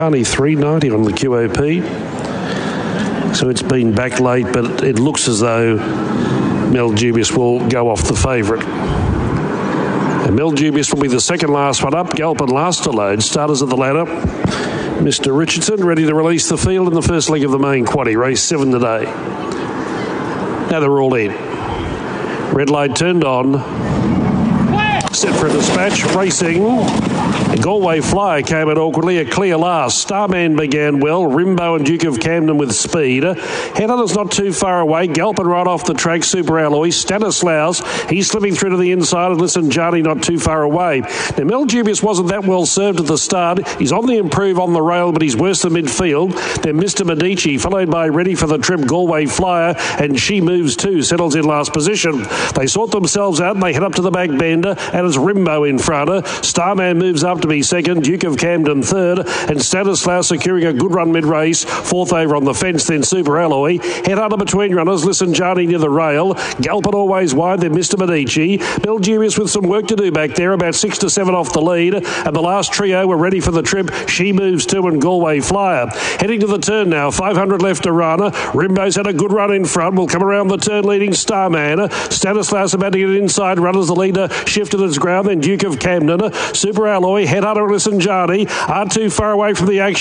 Only 390 on the QOP. So it's been back late, but it looks as though Mel Dubious will go off the favourite. And Mel Dubious will be the second last one up. Galpin last to load. Starters at the ladder. Mr. Richardson ready to release the field in the first leg of the main quaddie. Race 7 today. Now they're all in. Red light turned on. Set for a dispatch. Racing. The Galway Flyer came out awkwardly, a clear last. Starman began well. Rimbo and Duke of Camden with speed. Headhunter's not too far away. Galpin right off the track. Super Alloy. Stanislaus, he's slipping through to the inside. And listen, Jardy not too far away. Now, Mel Dubious wasn't that well served at the start. He's on the improve on the rail, but he's worse than midfield. Then Mr. Medici, followed by Ready for the Trip Galway Flyer, and She Moves Too, settles in last position. They sort themselves out and they head up to the back bender, and it's Rimbo in front. Starman moves up to be second, Duke of Camden third, and Stanislaus securing a good run mid-race, fourth over on the fence, then Super Alloy. Head under between runners, listen Jardy near the rail, Galpin always wide, then Mr. Medici. Mel Dubious with some work to do back there, about 6 to 7 off the lead, and the last trio were Ready for the Trip, She Moves Too and Galway Flyer. Heading to the turn now, 500 left to run. Rimbo's had a good run in front, will come around the turn leading Starman. Stanislaus about to get inside, runners the leader, shifted its ground, then Duke of Camden. Super Alloy, Headhunter, listen Jardy, aren't too far away from the action.